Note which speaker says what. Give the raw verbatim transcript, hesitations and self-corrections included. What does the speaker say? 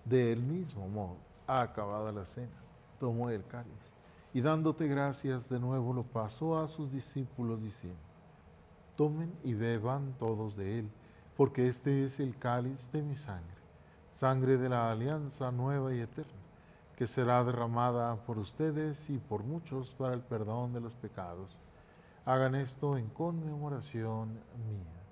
Speaker 1: Del mismo modo, acabada la cena, tomó el cáliz y dándote gracias de nuevo lo pasó a sus discípulos diciendo, tomen y beban todos de él, porque este es el cáliz de mi sangre, sangre de la alianza nueva y eterna, que será derramada por ustedes y por muchos para el perdón de los pecados. Hagan esto en conmemoración mía.